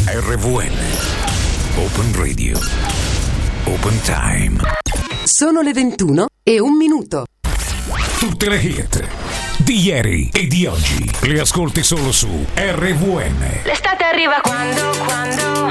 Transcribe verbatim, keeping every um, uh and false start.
R V N Open Radio Open Time. Sono le ventuno e un minuto. Tutte le hit di ieri e di oggi le ascolti solo su R V N. L'estate arriva quando, quando